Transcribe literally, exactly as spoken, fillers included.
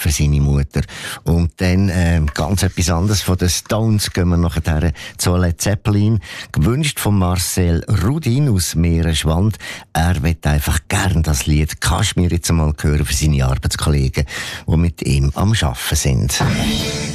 für seine Mutter. Und dann äh, ganz etwas anderes von den Stones gehen wir nachher zu Led Zeppelin. Gewünscht von Marcel Rudin aus Meerenschwand. Er will einfach gern das Lied «Kaschmir» jetzt einmal hören für seine Arbeitskollegen, die mit ihm am Arbeiten sind.